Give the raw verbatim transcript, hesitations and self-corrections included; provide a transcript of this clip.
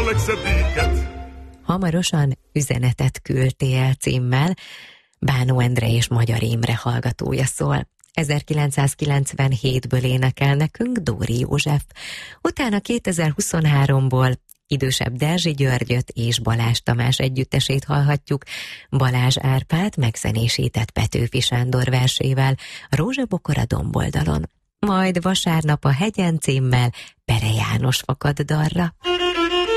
legszebbéket. Hamarosan Üzenetet küldtél címmel Bánó Endre és Magyar Imre hallgatója szól. ezerkilencszázkilencvenhétből énekel nekünk Dóri József. Utána kétezer-huszonháromból idősebb Derzsi Györgyöt és Balázs Tamás együttesét hallhatjuk, Balázs Árpád megzenésített Petőfi Sándor versével, Rózsabokor a domboldalon. Majd vasárnap a Hegyen címmel Pere János fakad dalra.